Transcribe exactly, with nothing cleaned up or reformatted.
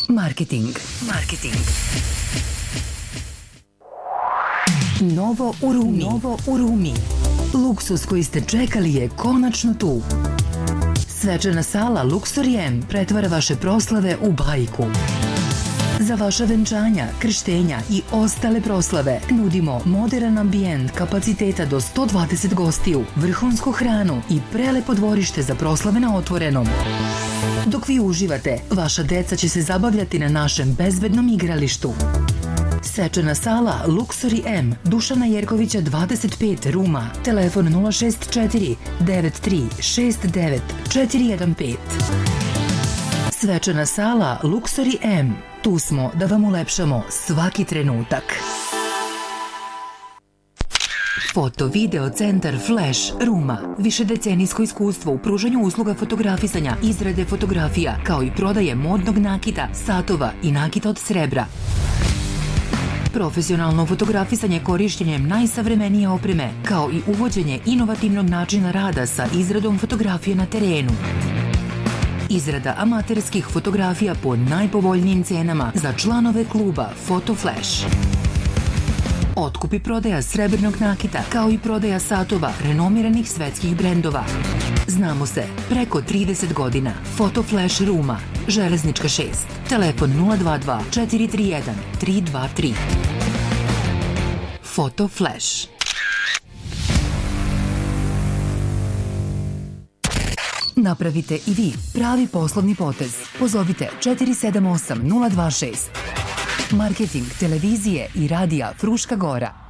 Marketing. Marketing. Novo u Rumi. Novo u Rumi. Luksus koji ste čekali je konačno tu. Svečana sala Luxury M pretvara vaše proslave u bajku. Za vaša venčanja, krštenja i ostale proslave nudimo modern ambijent kapaciteta do sto dvadeset gostiju, vrhunsku hranu i prelepo dvorište za proslave na otvorenom. Dok vi uživate, vaša deca će se zabavljati na našem bezbednom igralištu. Svečana sala Luxury M, Dušana Jerkovića dvadeset pet, Ruma, telefon nula šest četiri devet tri šest devet četiri jedan pet. Svečana sala Luxury M, tu smo da vam ulepšamo svaki trenutak. Foto video centar Flash, Ruma. Višedecenijsko iskustvo u pružanju usluga fotografisanja, izrade fotografija, kao i prodaje modnog nakita, satova i nakita od srebra. Profesionalno fotografisanje korišćenjem najsavremenije opreme, kao i uvođenje inovativnog načina rada sa izradom fotografije na terenu. Izrada amaterskih fotografija po najpovoljnijim cenama za članove kluba Foto Flash. Otkup i prodaja srebrnog nakita, kao i prodaja satova renomiranih svetskih brendova. Znamo se preko trideset godina. Foto Flash Ruma, Železnička šest, telefon nula dva dva četiri tri jedan tri dva tri. Foto Flash. Napravite i vi pravi poslovni potez. Pozovite četiri sedam osam nula dva šest. Marketing televizije i radija Fruška Gora.